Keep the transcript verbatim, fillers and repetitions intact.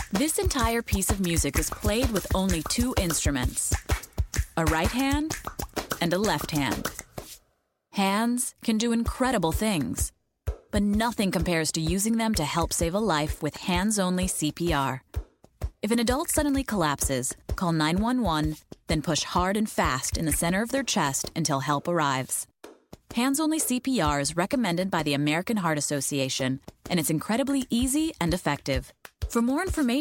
This entire piece of music is played with only two instruments, a right hand and a left hand. Hands can do incredible things, but nothing compares to using them to help save a life with hands-only C P R. If an adult suddenly collapses, call nine one one, then push hard and fast in the center of their chest until help arrives. Hands-only C P R is recommended by the American Heart Association, and it's incredibly easy and effective. For more information,